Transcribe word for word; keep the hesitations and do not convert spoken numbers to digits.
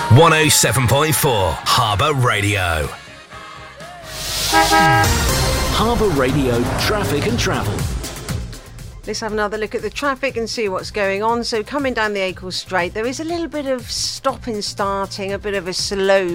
one oh seven point four Harbour Radio. Harbour Radio traffic and travel. Let's have another look at the traffic and see what's going on. So coming down the Acle Strait, there is a little bit of stopping, starting, a bit of a slow